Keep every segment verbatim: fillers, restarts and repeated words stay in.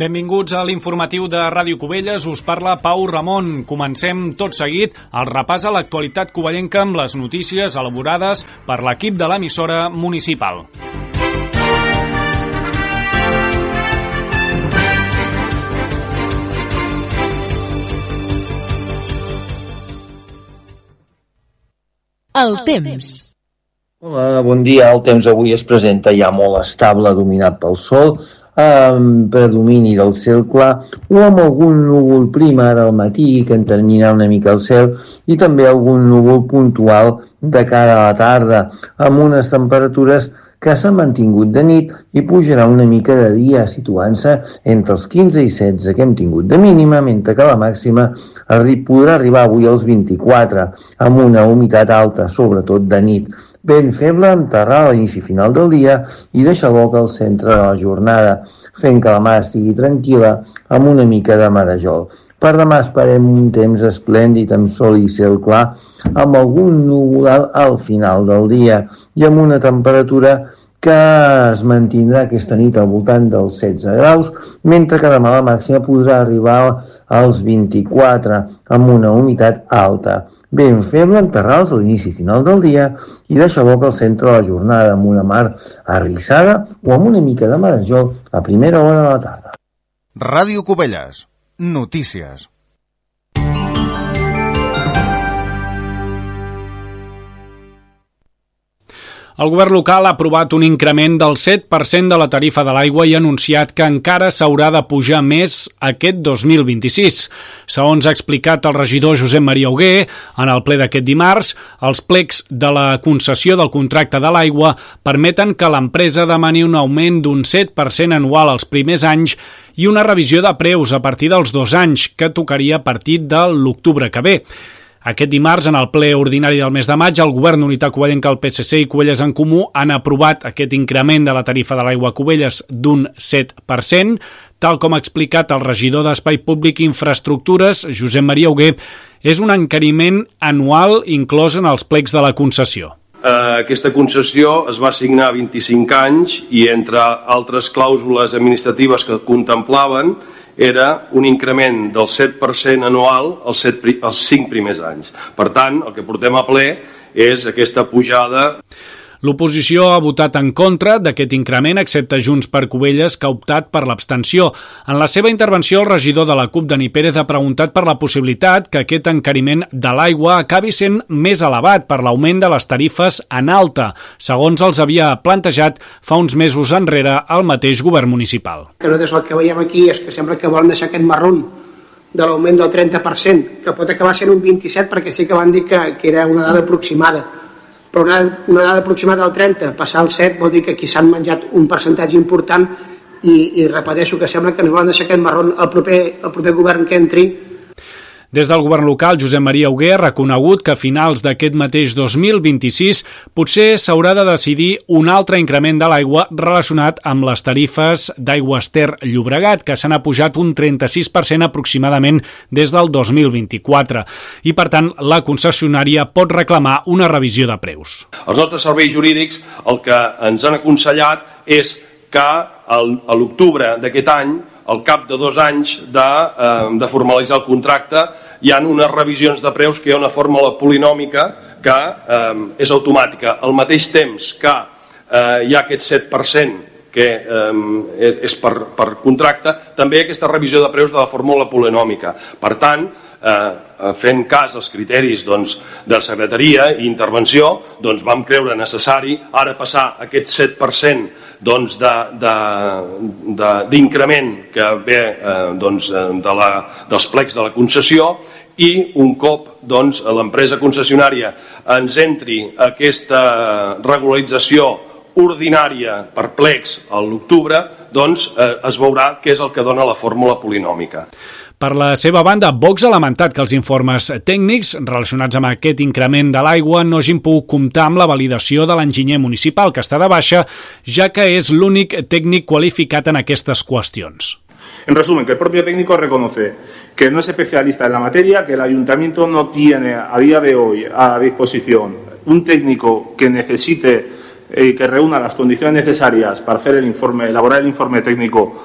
Benvinguts a l'informatiu de Ràdio Cubelles, us parla Pau Ramon. Comencem tot seguit el repàs a l'actualitat covellenca amb les notícies elaborades per l'equip de l'emissora municipal. El temps. Hola, bon dia. El temps avui es presenta ja molt estable, dominat pel sol, amb predomini del cel clar o amb algun núvol prim ara al matí que en terminarà una mica el cel i també algun núvol puntual de cara a la tarda, amb unes temperatures que s'han mantingut de nit i pujarà una mica de dia, situant-se entre els quinze i setze que hem tingut de mínima, mentre que la màxima podrà arribar avui als vint-i-quatre, amb una humitat alta, sobretot de nit. Vent feble amb terral a l'inici final del dia i deixa boca al centre de la jornada, fent que la mar estigui tranquil·la amb una mica de marejol. Per demà esperem un temps esplèndid amb sol i cel clar, amb algun núvol al final del dia i amb una temperatura que es mantindrà aquesta nit al voltant dels setze graus, mentre que demà la màxima podrà arribar als vint-i-quatre amb una humitat alta. Vent feble amb terrals a l'inici final del dia i deixa boca al centre de la jornada amb una mar arrissada o amb una mica de marejol a primera hora de la tarda. Ràdio Cubelles. Notícies. El govern local ha aprovat un increment del set per cent de la tarifa de l'aigua i ha anunciat que encara s'haurà de pujar més aquest dos mil vint-i-sis. Segons ha explicat el regidor Josep Maria Hugué en el ple d'aquest dimarts, els plecs de la concessió del contracte de l'aigua permeten que l'empresa demani un augment d'un set per cent anual els primers anys i una revisió de preus a partir dels dos anys, que tocaria a partir de l'octubre que ve. Aquest dimarts, en el ple ordinari del mes de maig, el Govern d'Unitat Covellenca, el P S C i Cubelles en Comú han aprovat aquest increment de la tarifa de l'aigua a Cubelles d'un set per cent. Tal com ha explicat el regidor d'Espai Públic i Infraestructures, Josep Maria Hugué, és un encariment anual inclòs en els plecs de la concessió. Aquesta concessió es va signar a vint-i-cinc anys i, entre altres clàusules administratives que contemplaven, era un increment del set per cent anual els, set, els cinc primers anys. Per tant, el que portem a ple és aquesta pujada. L'oposició ha votat en contra d'aquest increment, excepte Junts per Cubelles, que ha optat per l'abstenció. En la seva intervenció, el regidor de la CUP, Dani Pérez, ha preguntat per la possibilitat que aquest encariment de l'aigua acabi sent més elevat per l'augment de les tarifes en alta, segons els havia plantejat fa uns mesos enrere el mateix govern municipal. Que nosaltres el que veiem aquí és que sembla que volen deixar aquest marron de l'augment del trenta per cent, que pot acabar sent un vint-i-set, perquè sí que van dir que, que era una dada aproximada. Però una, una dada aproximada del trenta, passar al set, vol dir que aquí s'han menjat un percentatge important i, i repeteixo que sembla que ens volen deixar aquest marron el proper, el proper govern que entri. Des del govern local, Josep Maria Hugué ha reconegut que a finals d'aquest mateix dos mil vint-i-sis potser s'haurà de decidir un altre increment de l'aigua relacionat amb les tarifes d'Aigües Ter Llobregat, que s'han apujat un trenta-sis per cent aproximadament des del dos mil vint-i-quatre. I, per tant, la concessionària pot reclamar una revisió de preus. Els nostres serveis jurídics el que ens han aconsellat és que a l'octubre d'aquest any, al cap de dos anys de, eh, de formalitzar el contracte, hi ha unes revisions de preus que hi ha una fórmula polinòmica que eh, és automàtica. Al mateix temps que eh, hi ha aquest set per cent que eh, és per, per contracte, també hi ha aquesta revisió de preus de la fórmula polinòmica. Per tant, eh, fent cas als criteris doncs, de la secretaria i intervenció, doncs vam creure necessari ara passar aquest set per cent doncs, d'increment que ve eh, doncs, de la, dels plecs de la concessió, i un cop doncs, l'empresa concessionària ens entri aquesta regularització ordinària per plecs a l'octubre, doncs eh, es veurà què és el que dona la fórmula polinòmica. Per la seva banda, Vox ha lamentat que els informes tècnics relacionats amb aquest increment de l'aigua no hagin pogut comptar amb la validació de l'enginyer municipal, que està de baixa, ja que és l'únic tècnic qualificat en aquestes qüestions. En resumen, que el propio técnico reconoce que no es especialista en la materia, que el ayuntamiento no tiene a día de hoy a disposición un técnico que necesite y eh, que reúna las condiciones necesarias para hacer el informe, elaborar el informe técnico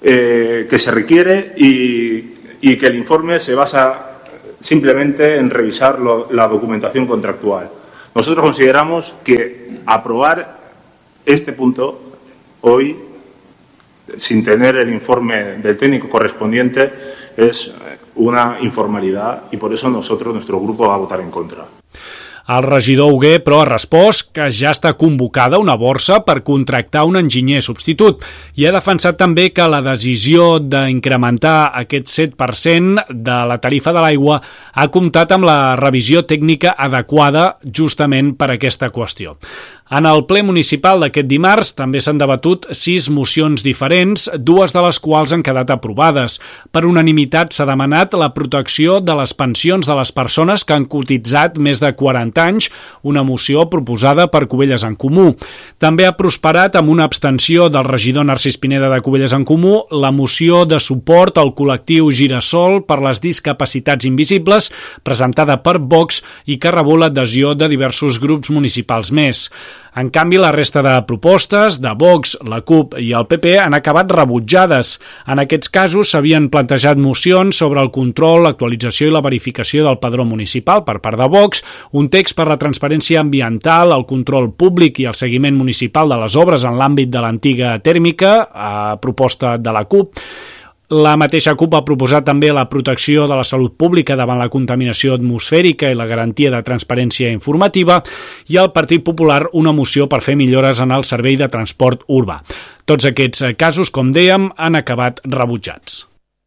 eh, que se requiere y, y que el informe se basa simplemente en revisar lo, la documentación contractual. Nosotros consideramos que aprobar este punto hoy, sin tener el informe del técnico correspondiente, es una informalidad y por eso nosotros, nuestro grupo, va a votar en contra. El regidor Hugué, però, ha respost que ja està convocada una borsa per contractar un enginyer substitut i ha defensat també que la decisió d'incrementar aquest set per cent de la tarifa de l'aigua ha comptat amb la revisió tècnica adequada justament per aquesta qüestió. En el ple municipal d'aquest dimarts també s'han debatut sis mocions diferents, dues de les quals han quedat aprovades. Per unanimitat s'ha demanat la protecció de les pensions de les persones que han cotitzat més de quaranta anys, una moció proposada per Cubelles en Comú. També ha prosperat amb una abstenció del regidor Narcís Pineda de Cubelles en Comú la moció de suport al col·lectiu Girasol per les discapacitats invisibles, presentada per Vox i que rebut l'adhesió de diversos grups municipals més. En canvi, la resta de propostes de Vox, la CUP i el P P han acabat rebutjades. En aquests casos s'havien plantejat mocions sobre el control, l'actualització i la verificació del padró municipal per part de Vox, un text per la transparència ambiental, el control públic i el seguiment municipal de les obres en l'àmbit de l'antiga tèrmica, a proposta de la CUP. La mateixa CUP ha proposat també la protecció de la salut pública davant la contaminació atmosfèrica i la garantia de transparència informativa i el Partit Popular una moció per fer millores en el servei de transport urbà. Tots aquests casos, com dèiem, han acabat rebutjats.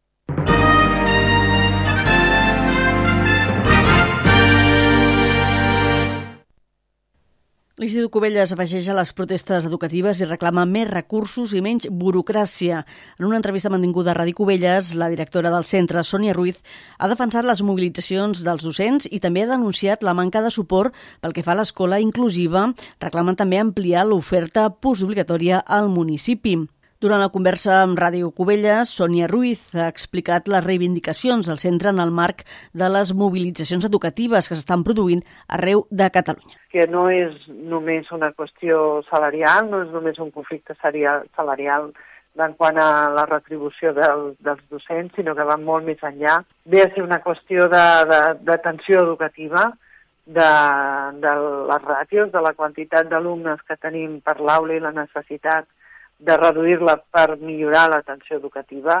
L'Institut Cubelles afegeix a les protestes educatives i reclama més recursos i menys burocràcia. En una entrevista mantinguda a Ràdio Cubelles, la directora del centre, Sònia Ruiz, ha defensat les mobilitzacions dels docents i també ha denunciat la manca de suport pel que fa a l'escola inclusiva. Reclamen també ampliar l'oferta postobligatòria al municipi. Durant la conversa amb Ràdio Cubelles, Sònia Ruiz ha explicat les reivindicacions del centre en el marc de les mobilitzacions educatives que s'estan produint arreu de Catalunya. Que no és només una qüestió salarial, no és només un conflicte salarial en quant a la retribució del, dels docents, sinó que va molt més enllà. Ve a ser una qüestió d'atenció educativa, de, de les ràtios, de la quantitat d'alumnes que tenim per l'aula i la necessitat de reduir-la per millorar l'atenció educativa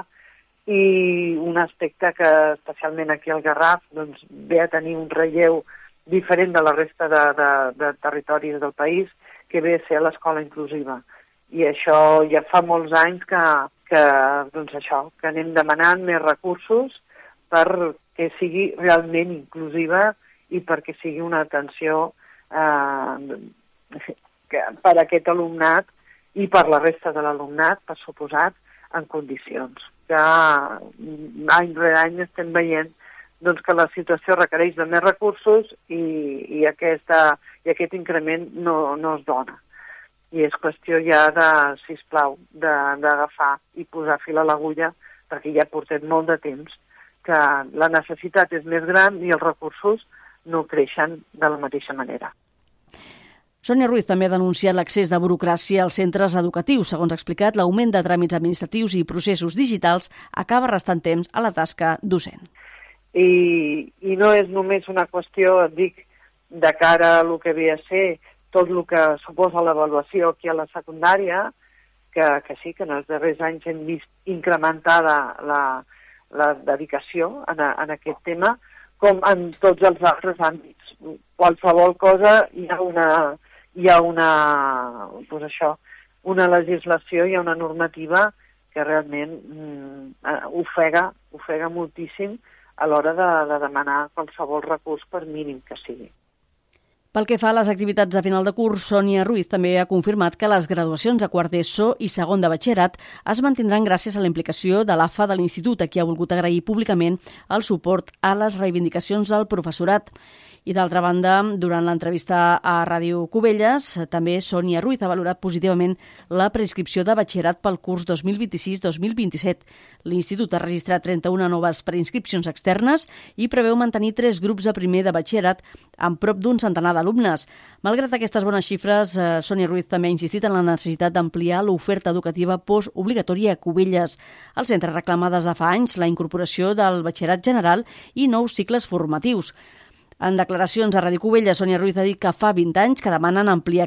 i un aspecte que especialment aquí al Garraf doncs, ve a tenir un relleu diferent de la resta de, de, de territoris del país, que ve a ser l'escola inclusiva. I això ja fa molts anys que, que, doncs això, que anem demanant més recursos perquè sigui realment inclusiva i perquè sigui una atenció eh, que, per a aquest alumnat i per la resta de l'alumnat, per suposat, en condicions. Que any rere any estem veient doncs, que la situació requereix de més recursos i, i, aquesta, i aquest increment no, no es dona. I és qüestió ja de, sisplau, d'agafar i posar fil a l'agulla, perquè ja portem molt de temps que la necessitat és més gran i els recursos no creixen de la mateixa manera. Sònia Ruiz també ha denunciat l'accés de burocràcia als centres educatius. Segons ha explicat, l'augment de tràmits administratius i processos digitals acaba restant temps a la tasca docent. I, i no és només una qüestió, dic, de cara a el que ve a ser tot el que suposa l'avaluació aquí a la secundària, que, que sí, que en els darrers anys hem vist incrementada la, la dedicació en, a, en aquest tema, com en tots els altres àmbits. Qualsevol cosa hi ha una... hi ha una, doncs això, una legislació, hi ha una normativa que realment mm, ofega, ofega moltíssim a l'hora de, de demanar qualsevol recurs per mínim que sigui. Pel que fa a les activitats a final de curs, Sònia Ruiz també ha confirmat que les graduacions a quart d'ESO i segon de batxillerat es mantindran gràcies a la implicació de l'A F A de l'Institut, a qui ha volgut agrair públicament el suport a les reivindicacions del professorat. I d'altra banda, durant l'entrevista a Ràdio Cubelles, també Sònia Ruiz ha valorat positivament la preinscripció de batxillerat pel curs dos mil vint-i-sis dos mil vint-i-set. L'Institut ha registrat trenta-una noves preinscripcions externes i preveu mantenir tres grups de primer de batxillerat amb prop d'un centenar d'alumnes. Malgrat aquestes bones xifres, eh, Sònia Ruiz també ha insistit en la necessitat d'ampliar l'oferta educativa postobligatòria a Cubelles. El centre reclama des de fa anys la incorporació del batxillerat general i nous cicles formatius. En declaracions a Ràdio Cubelles, Sònia Ruiz ha dit que fa vint anys que demanen ampliar